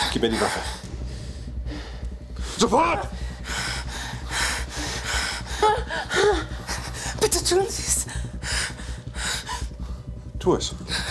Gib mir die Waffe. Sofort! Bitte tun Sie es. Tu es.